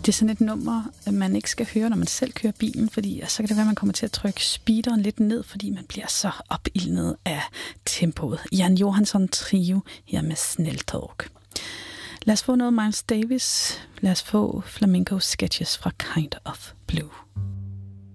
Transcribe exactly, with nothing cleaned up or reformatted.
Det er sådan et nummer, man ikke skal høre, når man selv kører bilen, fordi så kan det være, at man kommer til at trykke speederen lidt ned, fordi man bliver så opildnet af tempoet. Jan Johansson Trio her med Snälltåg. Lad os få noget Miles Davis. Lad os få Flamenco Sketches fra Kind of Blue.